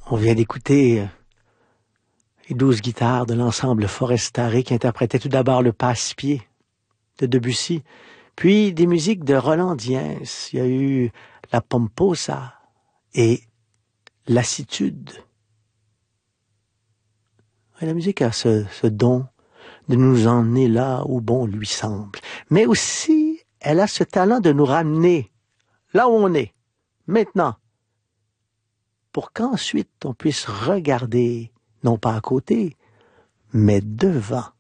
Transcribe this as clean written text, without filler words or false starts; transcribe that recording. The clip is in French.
On vient d'écouter les 12 guitares de l'ensemble Forestare qui interprétait tout d'abord le Passe-Pied de Debussy, puis des musiques de Roland Diens. Il y a eu la Pomposa et Lassitude. Et la musique a ce don de nous emmener là où bon lui semble. Mais aussi, elle a ce talent de nous ramener là où on est, maintenant, pour qu'ensuite on puisse regarder, non pas à côté, mais devant.